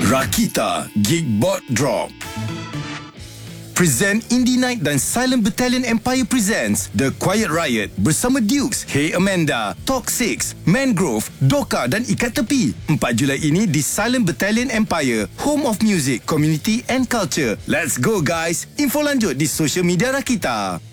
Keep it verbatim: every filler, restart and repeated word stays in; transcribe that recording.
Rakita Geekbot Drop Present Indie Night dan Silent Battalion Empire presents The Quiet Riot bersama Dukes, Hey Amanda, Toxics, Mangrove, Doka dan Ikat Tepi. empat Julai ini di Silent Battalion Empire, Home of Music, Community and Culture. Let's go guys. Info lanjut di social media Rakita.